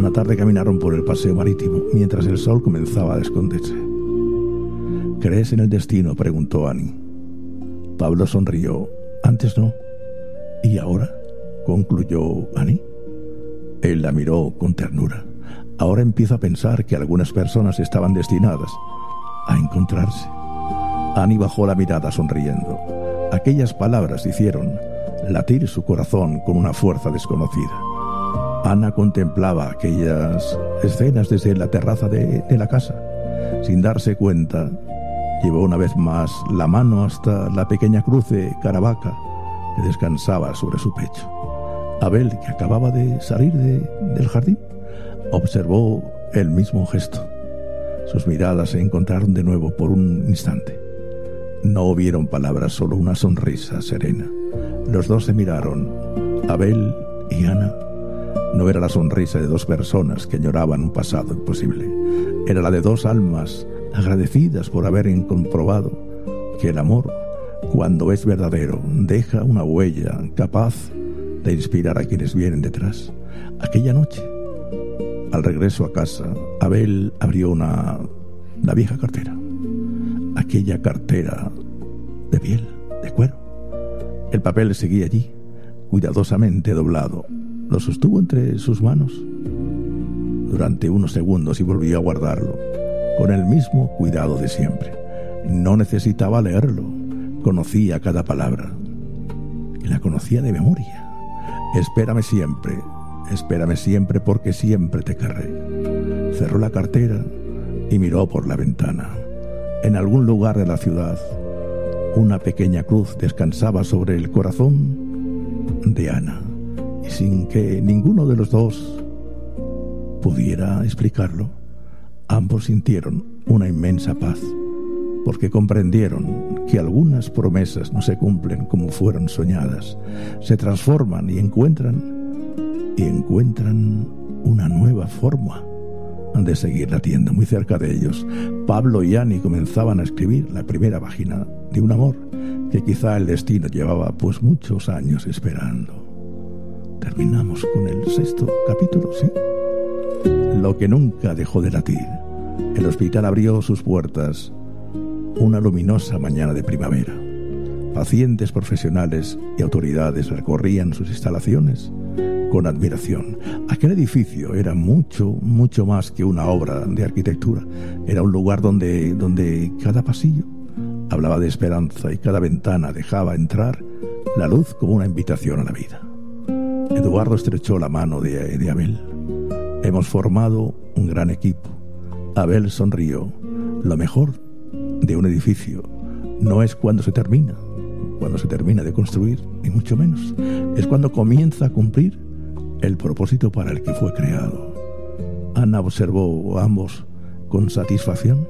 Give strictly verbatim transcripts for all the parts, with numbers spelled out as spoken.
Una tarde caminaron por el paseo marítimo mientras el sol comenzaba a esconderse. ¿Crees en el destino?, preguntó Annie. Pablo sonrió. Antes no. ¿Y ahora?, concluyó Annie. Él la miró con ternura. Ahora empiezo a pensar que algunas personas estaban destinadas a encontrarse. Annie bajó la mirada sonriendo. Aquellas palabras hicieron latir su corazón con una fuerza desconocida. Ana contemplaba aquellas escenas desde la terraza de, de la casa. Sin darse cuenta, llevó una vez más la mano hasta la pequeña cruz de Caravaca que descansaba sobre su pecho. Abel, que acababa de salir de, del jardín, observó el mismo gesto. Sus miradas se encontraron de nuevo por un instante. No hubieron palabras, solo una sonrisa serena. Los dos se miraron. Abel y Ana. No era la sonrisa de dos personas que añoraban un pasado imposible. Era la de dos almas agradecidas por haber comprobado que el amor, cuando es verdadero, deja una huella capaz de inspirar a quienes vienen detrás. Aquella noche, al regreso a casa, Abel abrió una la vieja cartera. Aquella cartera de piel, de cuero. El papel seguía allí, cuidadosamente doblado. Lo sostuvo entre sus manos durante unos segundos y volvió a guardarlo, con el mismo cuidado de siempre. No necesitaba leerlo, conocía cada palabra. Y la conocía de memoria. Espérame siempre, espérame siempre porque siempre te querré. Cerró la cartera y miró por la ventana. En algún lugar de la ciudad, una pequeña cruz descansaba sobre el corazón de Ana, y sin que ninguno de los dos pudiera explicarlo, ambos sintieron una inmensa paz, porque comprendieron que algunas promesas no se cumplen como fueron soñadas, se transforman y encuentran y encuentran una nueva forma de seguir latiendo. Muy cerca de ellos, Pablo y Annie comenzaban a escribir la primera página de un amor que quizá el destino llevaba pues muchos años esperando. Terminamos con el sexto capítulo, ¿sí? Lo que nunca dejó de latir. El hospital abrió sus puertas una luminosa mañana de primavera. Pacientes, profesionales y autoridades recorrían sus instalaciones con admiración. Aquel edificio era mucho, mucho más que una obra de arquitectura. Era un lugar donde, donde cada pasillo hablaba de esperanza y cada ventana dejaba entrar la luz como una invitación a la vida. Eduardo estrechó la mano de, de Abel. Hemos formado un gran equipo. Abel sonrió. Lo mejor de un edificio no es cuando se termina, cuando se termina de construir, ni mucho menos. Es cuando comienza a cumplir el propósito para el que fue creado. Ana observó a ambos con satisfacción.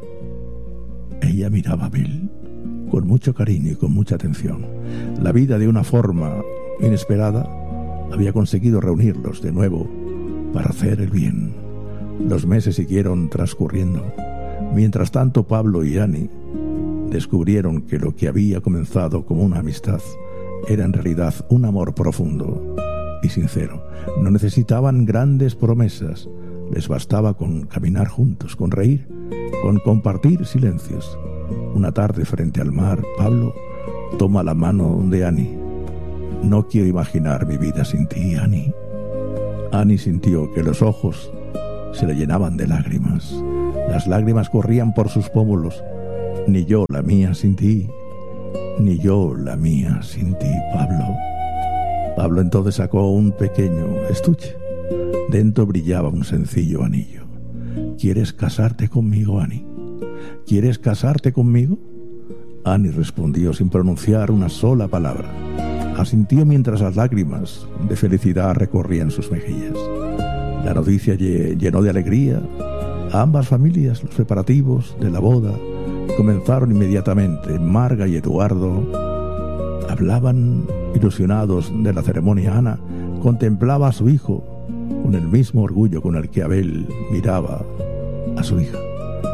Ella miraba a Abel con mucho cariño y con mucha atención. La vida, de una forma inesperada, había conseguido reunirlos de nuevo para hacer el bien. Los meses siguieron transcurriendo. Mientras tanto, Pablo y Annie descubrieron que lo que había comenzado como una amistad era en realidad un amor profundo y sincero. No necesitaban grandes promesas, les bastaba con caminar juntos, con reír, con compartir silencios. Una tarde frente al mar, Pablo toma la mano de Annie. No quiero imaginar mi vida sin ti, Annie. Annie sintió que los ojos se le llenaban de lágrimas. Las lágrimas corrían por sus pómulos. Ni yo la mía sin ti, ni yo la mía sin ti, Pablo. Pablo entonces sacó un pequeño estuche. Dentro brillaba un sencillo anillo. ¿Quieres casarte conmigo, Annie? ¿Quieres casarte conmigo? Annie respondió sin pronunciar una sola palabra. Asintió mientras las lágrimas de felicidad recorrían sus mejillas. La noticia llenó de alegría a ambas familias. Los preparativos de la boda comenzaron inmediatamente. Marga y Eduardo hablaban ilusionados de la ceremonia. Ana contemplaba a su hijo con el mismo orgullo con el que Abel miraba a su hija.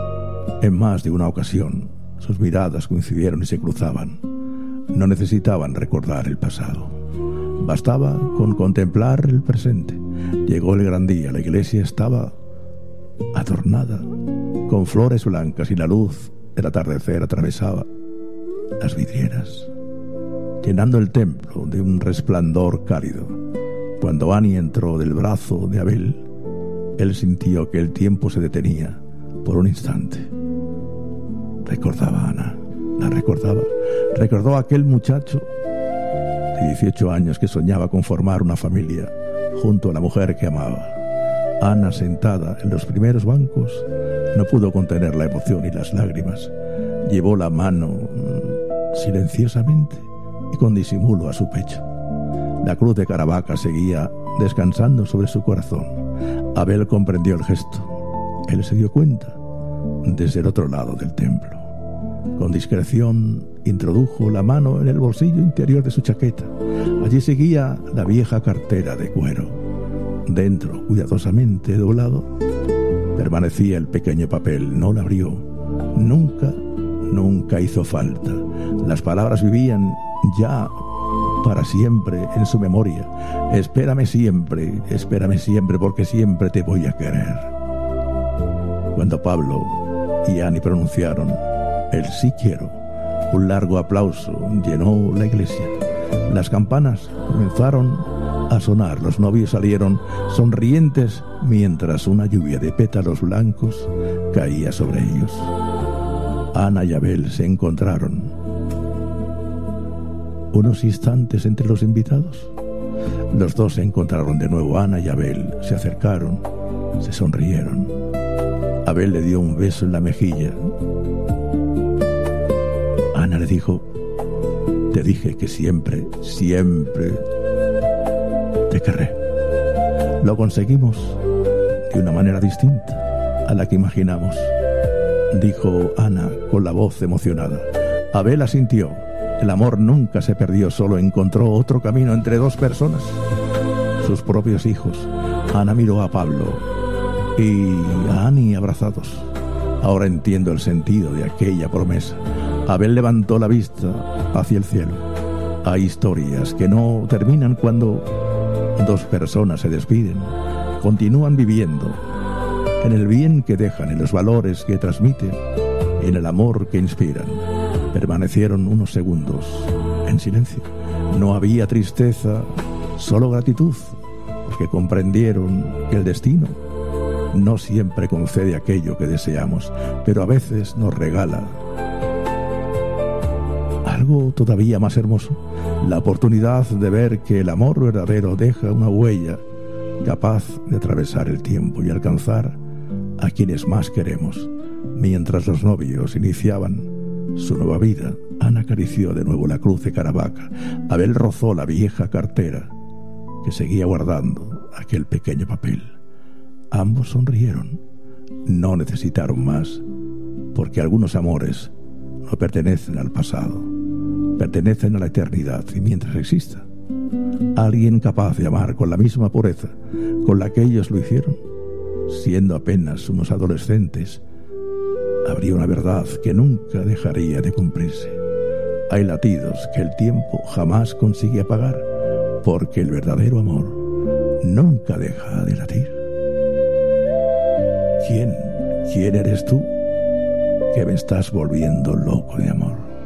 En más de una ocasión, sus miradas coincidieron y se cruzaban. No necesitaban recordar el pasado. Bastaba con contemplar el presente. Llegó el gran día. La iglesia estaba adornada con flores blancas y la luz del atardecer atravesaba las vidrieras, llenando el templo de un resplandor cálido. Cuando Annie entró del brazo de Abel, él sintió que el tiempo se detenía por un instante. Recordaba a Ana, la recordaba. Recordó a aquel muchacho de dieciocho años que soñaba con formar una familia junto a la mujer que amaba. Ana, sentada en los primeros bancos, no pudo contener la emoción y las lágrimas. Llevó la mano silenciosamente y con disimulo a su pecho. La cruz de Caravaca seguía descansando sobre su corazón. Abel comprendió el gesto. Él se dio cuenta desde el otro lado del templo. Con discreción introdujo la mano en el bolsillo interior de su chaqueta. Allí seguía la vieja cartera de cuero. Dentro, cuidadosamente doblado, permanecía el pequeño papel. No la abrió. Nunca, nunca hizo falta. Las palabras vivían ya para siempre en su memoria. Espérame siempre, espérame siempre, porque siempre te voy a querer. Cuando Pablo y Annie pronunciaron el sí quiero, un largo aplauso llenó la iglesia. Las campanas comenzaron a sonar. Los novios salieron sonrientes mientras una lluvia de pétalos blancos caía sobre ellos. Ana y Abel se encontraron unos instantes entre los invitados. Los dos se encontraron de nuevo. Ana y Abel se acercaron, se sonrieron. Abel le dio un beso en la mejilla. Ana le dijo: te dije que siempre, siempre te querré. Lo conseguimos de una manera distinta a la que imaginamos, dijo Ana con la voz emocionada. Abel asintió. El amor nunca se perdió, solo encontró otro camino entre dos personas, sus propios hijos. Ana miró a Pablo y a Annie abrazados. Ahora entiendo el sentido de aquella promesa. Abel levantó la vista hacia el cielo. Hay historias que no terminan cuando dos personas se despiden. Continúan viviendo en el bien que dejan, en los valores que transmiten, en el amor que inspiran. Permanecieron unos segundos en silencio. No había tristeza, solo gratitud, porque comprendieron que el destino no siempre concede aquello que deseamos, pero a veces nos regala algo todavía más hermoso, la oportunidad de ver que el amor verdadero deja una huella capaz de atravesar el tiempo y alcanzar a quienes más queremos. Mientras los novios iniciaban su nueva vida, Ana acarició de nuevo la cruz de Caravaca. Abel rozó la vieja cartera que seguía guardando aquel pequeño papel. Ambos sonrieron. No necesitaron más, porque algunos amores no pertenecen al pasado, pertenecen a la eternidad. Y mientras exista alguien capaz de amar con la misma pureza con la que ellos lo hicieron, siendo apenas unos adolescentes, habría una verdad que nunca dejaría de cumplirse. Hay latidos que el tiempo jamás consigue apagar, porque el verdadero amor nunca deja de latir. ¿Quién, quién eres tú que me estás volviendo loco de amor?